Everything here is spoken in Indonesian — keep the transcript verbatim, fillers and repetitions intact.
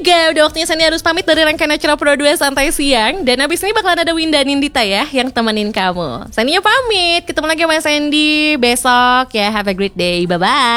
tiga. Udah waktunya Sandy harus pamit dari rangkaian acara Pro dua Santai Siang. Dan abis ini bakalan ada Winda Nindita ya yang temenin kamu. Sandynya pamit. Ketemu lagi sama Sandy besok ya. Have a great day. Bye-bye.